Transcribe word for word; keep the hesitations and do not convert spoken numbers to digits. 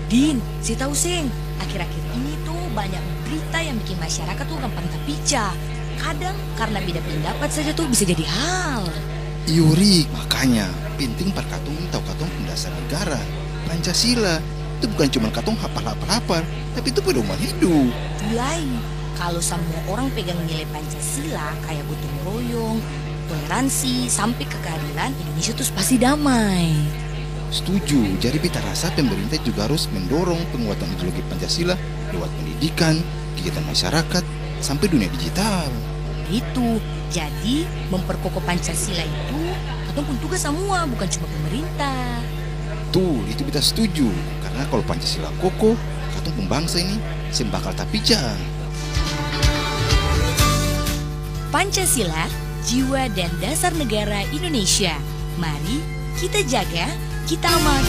Din, si tahu seng, akhir-akhir ini tuh banyak berita yang bikin masyarakat tuh gampang terpica. Kadang karena beda pendapat saja tuh bisa jadi hal. Yuri, makanya penting par katong tahu katong dasar negara. Pancasila itu bukan cuma katong hafal-hafal, tapi itu pedoman hidup. Mulai, kalau semua orang pegang nilai Pancasila kayak gotong royong, toleransi, sampai ke keadilan, Indonesia tuh pasti damai. Setuju, jadi kita rasa pemerintah juga harus mendorong penguatan ideologi Pancasila lewat pendidikan, kegiatan masyarakat, sampai dunia digital. Itu, jadi memperkokoh Pancasila itu katong pun tugas semua, bukan cuma pemerintah. Tuh, itu kita setuju. Karena kalau Pancasila kokoh, katong pembangsa ini sembakal tapija. Pancasila, jiwa dan dasar negara Indonesia. Mari kita jaga, kita amalkan.